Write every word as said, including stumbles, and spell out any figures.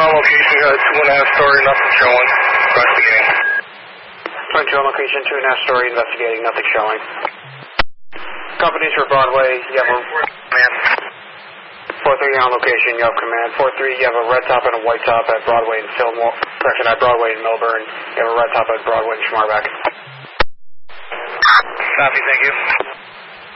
on location, got a two and a half story, nothing showing. Investigating. twenty-two on location, two and a half story, investigating, nothing showing. Companies for Broadway, you have a... four three on location, you have command. four three, you have a red top and a white top at Broadway and Fillmore. Correction, at Broadway and Milburn. You have a red top at Broadway and Schmarback. Copy, thank you.